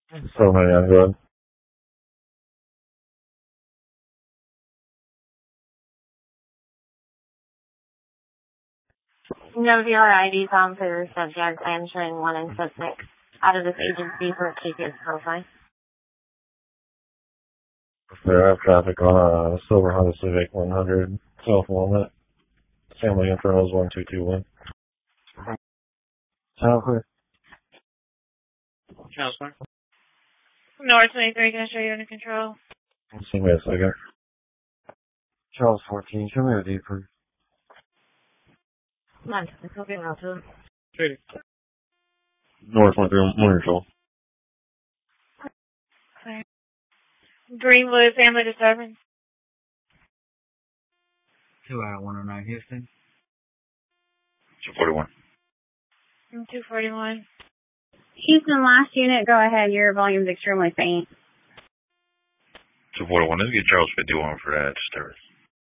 So many on good. No VR ID found for your subject answering 1 and suspect out of this agency for a ticket profile. There, I have traffic on a silver Honda Civic 100 South Walnut. Family info is 1221. Sound clear? Counselor. North 23, can I show you under control? See me a second. Charles 14, show me a deeper. Come on, let's go get out to him. North 13, morning control. Greenwood Family Disturbance. 2 out of 109 Houston. 241. 241. Houston, last unit, go ahead. Your volume's extremely faint. 241, let's get Charles 51 for that disturbance.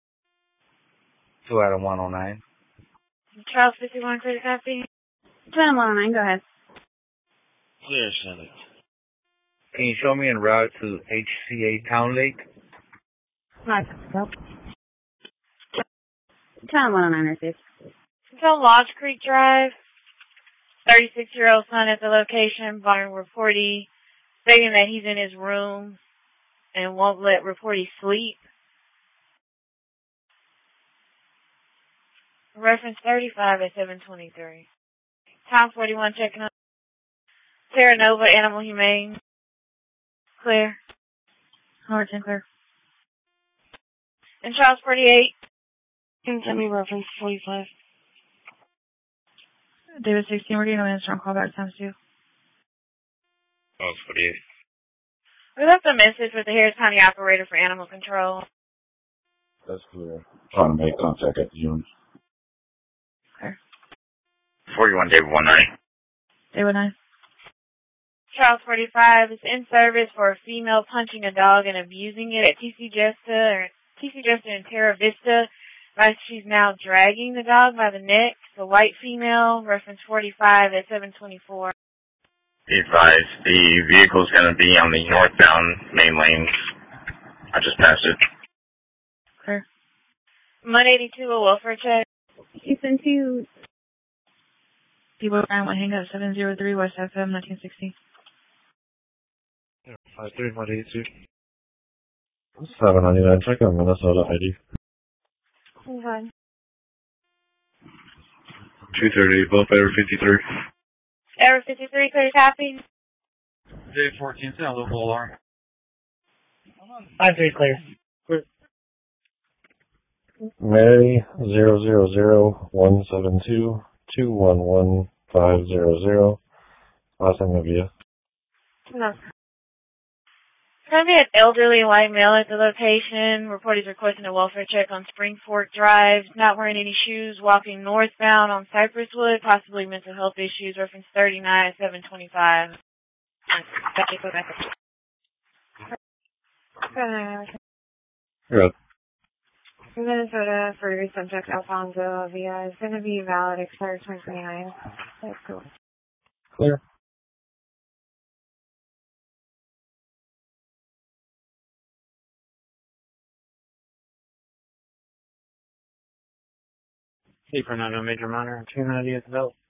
2 out of 109. Charles 51, clear to copy. 2 out of 109, go ahead. Clear, Senate. Can you show me en route to HCA Town Lake? Nice. Nope. 2 out of 109, received. It's on Lodge Creek Drive. 36-year-old son at the location, barring reportee, stating that he's in his room and won't let reportee sleep. Reference 35 at 723. Time 41, checking on Terra Nova Animal Humane. Clear. Norton, clear. And Charles 48. Can you send me reference 45? David 16, we're getting a strong callback times 2. Charles 48. We left a message with the Harris County operator for animal control. That's clear. Trying to make contact at the unit. Clear. 41, David 19. David 9. Charles 45 is in service for a female punching a dog and abusing it at TC Jester in Terra Vista. She's now dragging the dog by the neck. The white female, reference 45 at 724. Be advised, the vehicle's going to be on the northbound main lanes. I just passed it. Clear. 182, a welfare check. Houston 2. Debo Brown, hang up 703 West FM 1960. 53, 182. 799, check on Minnesota ID. Okay. 230, both over 53. Error 53, clear to copy. J14, send a local alarm. 5-3, clear. Mary 000-172-211-500. Last name of you. No. There's going to be an elderly white male at the location. Report is requesting a welfare check on Spring Fork Drive. Not wearing any shoes, walking northbound on Cypresswood, possibly mental health issues. Reference 39 at 725. Good. Minnesota for your subject Alfonso Villa is going to be valid, expires 2029. That's cool. Clear. C for 9 major minor, 290 at the belt.